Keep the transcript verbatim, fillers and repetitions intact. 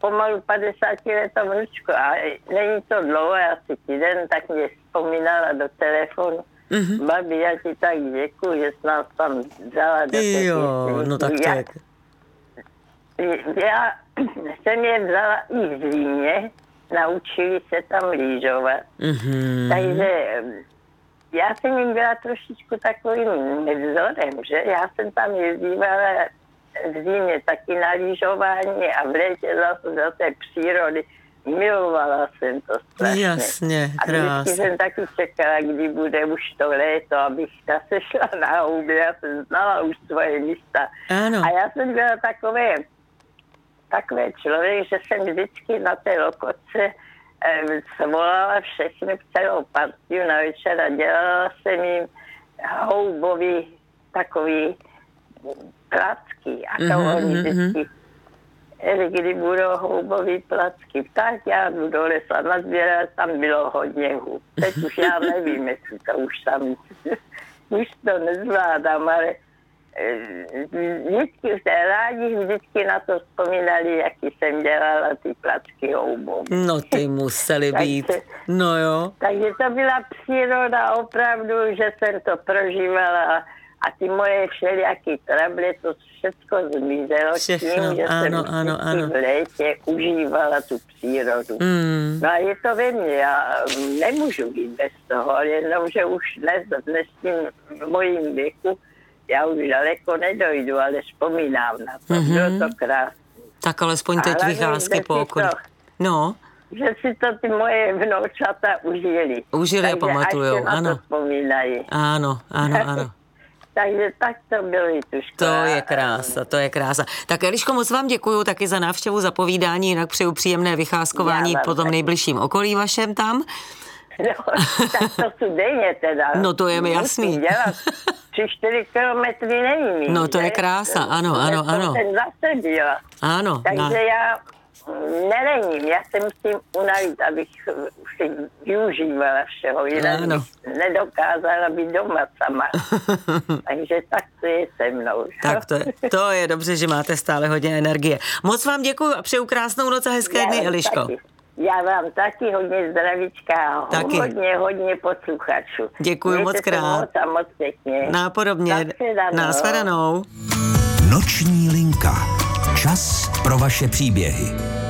pomalu padesátiletou vnučku a není to dlouho, asi týden, tak mě vzpomínala do telefonu. Mm-hmm. Babi, já ti tak děkuji, že jsi nás tam vzala do té Jo, no tak to je. Já jsem je vzala i v Zlíně, naučili se tam lyžovat. Mm-hmm. Takže já jsem jim byla trošičku takovým nevzorem, že? Já jsem tam jezdívala v zimě taky na lyžování a v létě zase do té přírody. Milovala jsem to strašně. Jasně, krásně. A vždycky jsem taky čekala, kdy bude už to léto, abych zase šla na houby. Já jsem znala už svoje místa. Ano. A já jsem byla takové, takové člověk, že jsem vždycky na té lokotce svolala všechny celou partiu na večer a dělala jsem jim houbový takový placky. A to mm-hmm, oni vždycky, kdy budou houbový placky, tak já jdu do lesa nazbírat, tam bylo hodně hub. Teď už já nevím, jestli to už tam, už to nezvládám, ale vždycky v té rádi vždycky na to vzpomínali, jaký jsem dělala ty placky houbou. No ty museli být, takže, no jo. Takže to byla příroda opravdu, že jsem to prožívala a ty moje všelijaký trable, to všechno zmizelo Všechno, tím, že ano, jsem ano, ano. v létě užívala tu přírodu. Mm. No a je to ve mně, já nemůžu být bez toho, jenomže už dnes, dnes tím mojím věku já už daleko nedojdu, ale vzpomínám na to. Mm-hmm. Bylo to krásné. Tak alespoň teď vycházky po okolí. No. Že si to ty moje vnoučata užili. Užili a pamatujou, ano. ano. To vzpomínají. Ano, ano, ano. Takže tak to bylo i tuško. To je krása, to je krása. Tak Eliško, moc vám děkuju taky za návštěvu, za povídání, jinak přeju příjemné vycházkování po tom nejbližším okolí vašem tam. No, tak to jsou denně teda. No to je mi jasný. Dělat. Tři, čtyři kilometry není mít. No to je krása, ano, ano, ano. Jsem zase byla. Ano. Takže na... já nerením, já se musím unavit, abych si využívala všeho, jinak ano. Nedokázala být doma sama. Takže tak to je se mnou. Tak to je, to je dobře, že máte stále hodně energie. Moc vám děkuju a přeju krásnou noc a hezké já dny, Eliško. Taky. Já vám taky hodně zdravíčka a taky. hodně, hodně posluchačů. Děkuji moc krát. Moc a moc pěkně. Nápodobně. Nashledanou. Noční linka. Čas pro vaše příběhy.